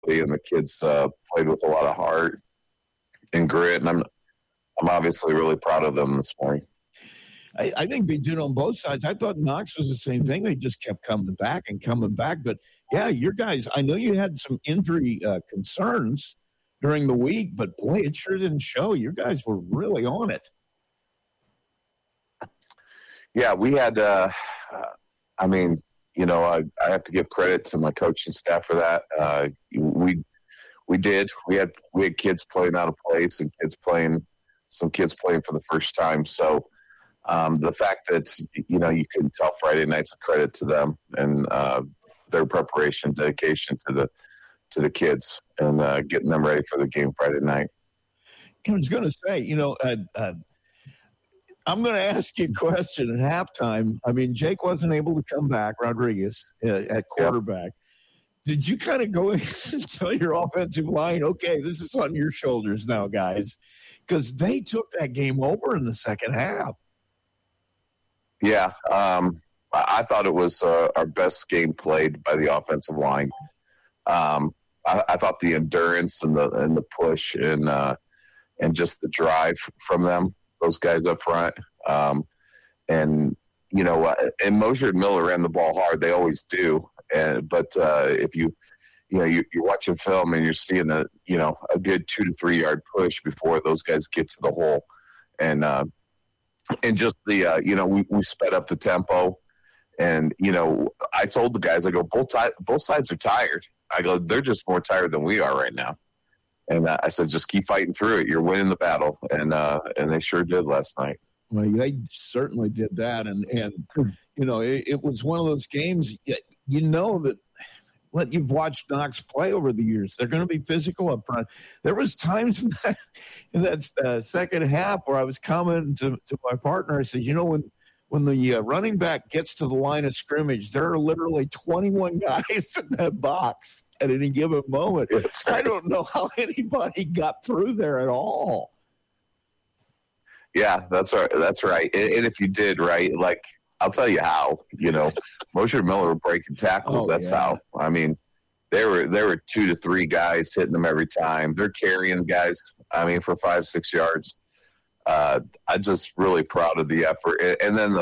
and the kids played with a lot of heart and grit, and I'm obviously really proud of them this morning. I think they did on both sides. I thought Knox was the same thing. They just kept coming back. But, yeah, your guys, I know you had some injury concerns during the week, but, boy, it sure didn't show. Your guys were really on it. Yeah, we had I have to give credit to my coaching staff for that. We did. We had kids playing out of place and some kids playing for the first time. So the fact that, you couldn't tell Friday night's a credit to them and their preparation, dedication to the kids and getting them ready for the game Friday night. I was going to say, I'm going to ask you a question at halftime. I mean, Jake wasn't able to come back, Rodriguez, at quarterback. Yep. Did you kind of go and tell your offensive line, okay, this is on your shoulders now, guys? Because they took that game over in the second half. Yeah, I thought it was our best game played by the offensive line. I thought the endurance and the push and just the drive from them, those guys up front, and Mosier and Miller ran the ball hard. They always do. But if you're watching film and you're seeing a good 2 to 3 yard push before those guys get to the hole, and just the we sped up the tempo, and I told the guys, I go, both sides are tired. I go, they're just more tired than we are right now. And I said, just keep fighting through it. You're winning the battle. And they sure did last night. Well, they certainly did that. And it was one of those games, that you've watched Knox play over the years. They're going to be physical up front. There was times in that second half where I was commenting to my partner. I said, when the running back gets to the line of scrimmage, there are literally 21 guys in that box at any given moment. I don't know how anybody got through there at all. Yeah, that's right. That's right. And if you did, right, like, I'll tell you how, Mosher and Miller were breaking tackles. That's how. I mean, there were 2 to 3 guys hitting them every time. They're carrying guys, for 5-6 yards. I'm just really proud of the effort. And then,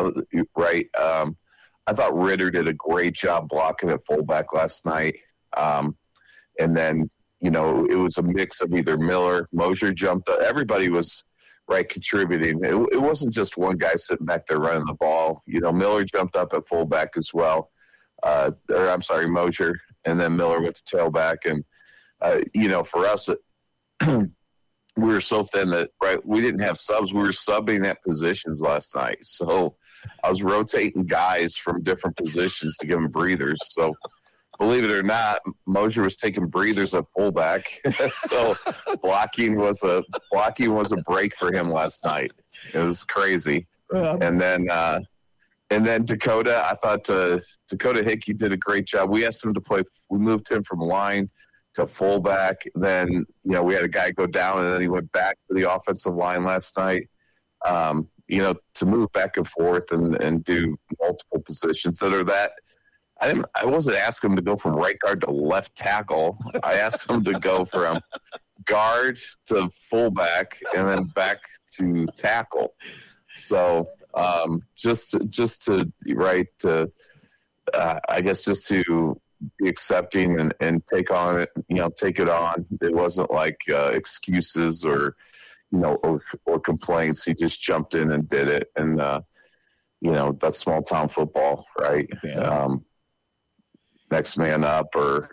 I thought Ritter did a great job blocking at fullback last night. And then, it was a mix of either Miller, Mosher jumped up. Everybody was contributing. It wasn't just one guy sitting back there running the ball. Miller jumped up at fullback as well. Mosher, and then Miller went to tailback. And, for us, we were so thin that, we didn't have subs. We were subbing at positions last night. So I was rotating guys from different positions to give them breathers. So believe it or not, Mosher was taking breathers at fullback. So blocking was a break for him last night. It was crazy. And then Dakota, I thought Dakota Hickey did a great job. We asked him to play. We moved him from line to fullback. Then, we had a guy go down, and then he went back to the offensive line last night. To move back and forth and do multiple positions that are that. I wasn't asking him to go from right guard to left tackle. I asked him to go from guard to fullback and then back to tackle. So just to be accepting and take on it, take it on. It wasn't like excuses or complaints. He just jumped in and did it. And, that's small town football, right? Yeah. Next man up or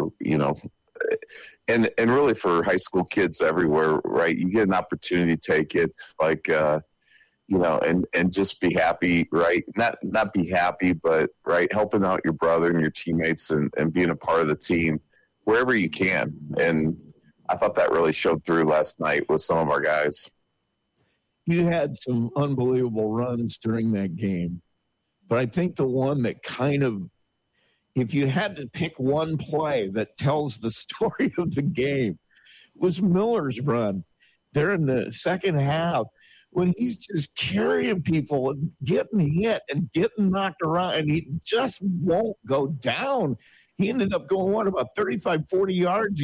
and really for high school kids everywhere, right? You get an opportunity to take it, and just be happy, right? Not be happy, but helping out your brother and your teammates and being a part of the team wherever you can. And I thought that really showed through last night with some of our guys. You had some unbelievable runs during that game, but I think the one that if you had to pick one play that tells the story of the game, was Miller's run there in the second half when he's just carrying people and getting hit and getting knocked around, and he just won't go down. He ended up going, what, about 35, 40 yards.